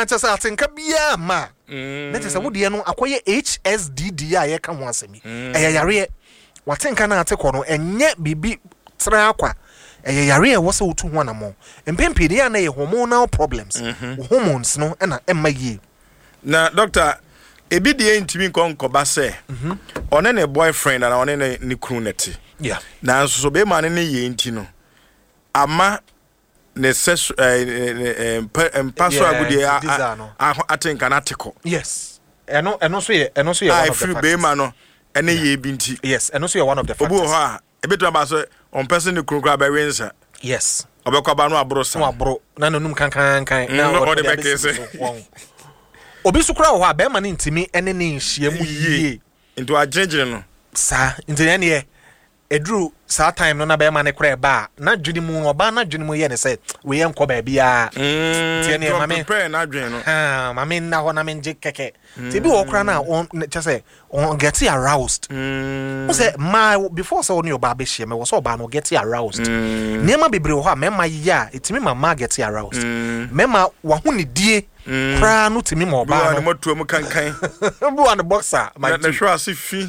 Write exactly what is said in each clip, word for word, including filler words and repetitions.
na just atenka bia ma na just wo de no akoye H S D D a ye ka ho asemi eh yare watenka na atekọ no enye bibi tra akwa eh yare e wo se wotu ho na mo empempe de na ye hormonal problems hormones no na emma yi na doctor ebi de ntimi konkoba se one ne boyfriend na one ne ne kru neti yeah na so be ma ne ne ye nti no ama ne ses eh paso agudi atenka na teko yes eno eno so ye eno so ye one of the factors I feel be ma no ene ye bi nti yes eno so ye one of the factors obu ho a ebeto aba so on person ne kru kru aba wensa yes obekwa ba no abro sa no abro na nanum kan kan kan na o de bekese obi sukura ho a be ma ne ntimi ene ne nhia mu yie into agregere no sa ntene ne edru sa time no na be ma ne kura ba na dwuni mu oba na dwuni mu ye ne say we ye nko ba bia tie ne ma me prepare na dwen no ha ma me na ho na me nje keke ti bi wo kura na on just say on get aroused o say my before so on your ba be hie me wo so ba no get aroused ne ma bebre ho a me ma ya etimi ma ma get aroused me ma wa hu ne die kura no timi ma oba no mo tuo mo kankan bu an boxer my na hwa ase fi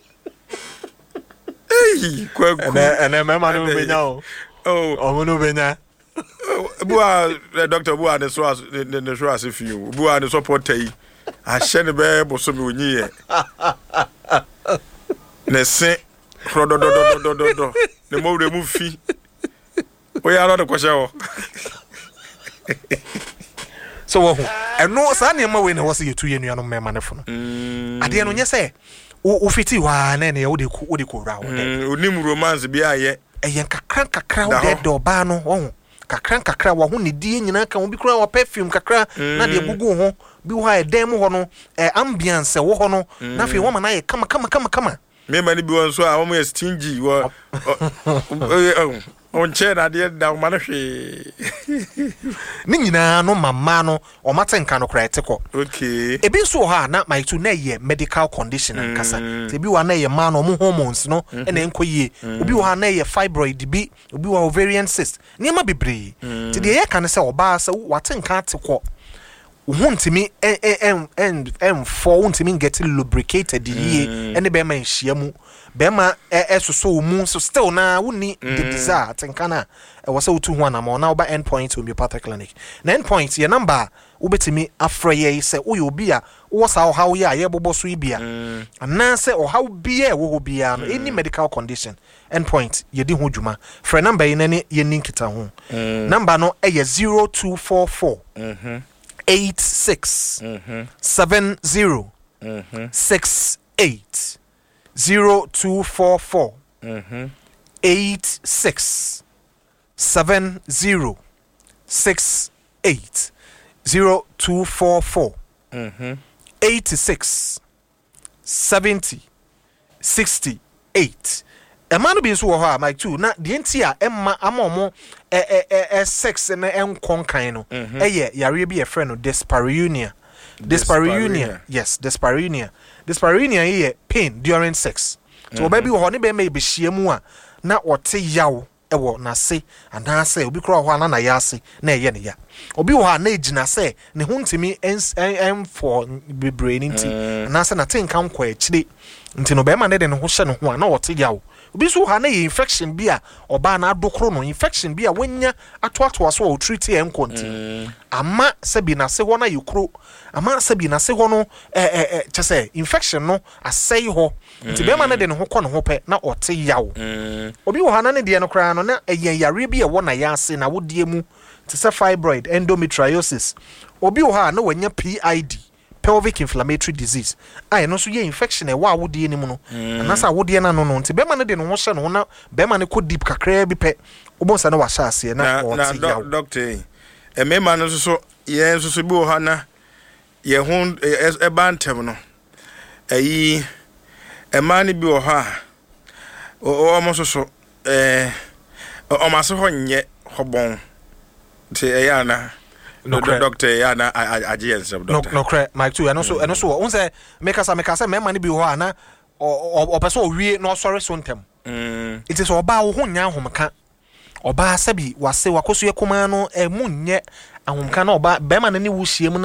Hey, kwaku. And then mama no benya o. Oh, omo no benya. Bua doctor bua ne so as ne so as fi o. Bua ne support yi. A hye ne be bo so be onyi ye. Ne se rodo do do do do do. Ne mo re mu fi. O ya ro de kwhye o. So wo eno sa ne ma we ne wo se yetu ye nuano mema ne fo no. Ade no nye se o fiti wa na ne wo de wo de ko ra wo de onim romance bi aye eyen kakran kakra wo de do ba no wo kakran kakra wo ho ne die nyina ka wo bi kura wo perfume kakra na de gugu ho bi wo ha e dem ho no eh ambiance wo ho no na fe wo ma na ye kama kama kama kama me ma ni bi won so a wo mo stingy wo on che na de da ma na hwe ni nyina no mama no o matenka no kra eteko okay ebi so ha na my to na ye medical condition mm. kasa te bi wa na ye man no hormones no mm -hmm. ene enkoyie mm. obi wa na ye fibroid bi obi wa ovarian cyst ni ma bebre mm. te de ye kan se oba se watenka ateko uhuntimi en en en en for uhuntimi get lubricated ye ene be ma nhia mu be ma esoso mu so still na woni the desire tenkana e wose utu ho na ma na oba endpoint homeopathic clinic na endpoint ye number ubetimi afra ye se uyo obi a wo sa o hawo ye a ye bobo so ibia na se o hawo bia wo ho bia no any medical condition endpoint ye di ho dwuma fra number ye ne ye ninkita ho number no e ye zero two four four mhm eight six mhm seven zero mhm six eight zero two four four mhm eight six seven zero six eight zero two four four mhm eight six seventy sixty eight. A man be so ha my two na the entia emma amomo eh eh eh sex na enkon kan no eh yare bi e friend no dyspareunia dyspareunia yes dyspareunia dyspareunia ye pain during sex so baby ho ne be me be hia mu a na ote yawo ewo na se ana se obi kro ho ana na ya se na eye ne ya obi ho na ejina se ne ho ntimi en for be brain nti na se na tenka nkwa akire nti no be ma ne de ne ho hye ne ho na ote yawo obi so ha na infection bi a oba na adokro no infection bi a wanya ato ato so o treat e nkonti mm. ama sabi na se ho na yekro ama sabi na se ho no eh eh eh chese infection no asai ho nti be ma na de ne ho kɔ ne ho pɛ na ote yawo mm. obi wo ha na ne de no kra no na eyen yare bi e wo na ya ase na wo de mu te se fibroid endometriosis obi wo ha na wanya P I D pelvic inflammatory disease ai no so ye infection e wa wodie ni mu no na sa wodie na no no nti be ma ne de no ho hye no na be ma ne ko deep kakra bi pe obonsa na wa hye ase na o ti ya doctor e me ma no so ye so so bi wo ha na ye ho e bantem no ayi e ma ne bi wo ha o mo so so eh o ma so ho nye hobon ti e ya na no doctor ya na agents doctor no no cre Mike too and also and also on say make us make us me man bi ho ana o person owie no sorry so ntem mm it is oba wo ho nya ahomka oba sabi wase wakoso ye kuma no e munye ahomka na oba be man ne wo hie mu